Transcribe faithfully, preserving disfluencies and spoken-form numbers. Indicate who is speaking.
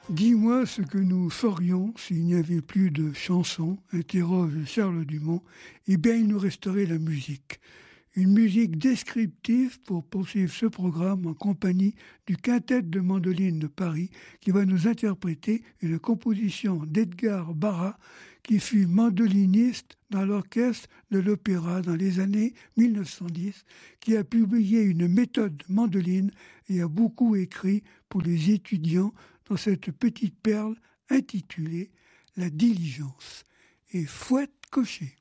Speaker 1: Dis-moi ce que nous ferions s'il n'y avait plus de chansons, interroge Charles Dumont. Eh bien, il nous resterait la musique. Une musique descriptive pour poursuivre ce programme en compagnie du Quintet de mandoline de Paris qui va nous interpréter une composition d'Edgar Barra qui fut mandoliniste dans l'orchestre de l'opéra dans les années mille neuf cent dix, qui a publié une méthode de mandoline et a beaucoup écrit pour les étudiants dans cette petite perle intitulée « La diligence » et Fouette Cocher.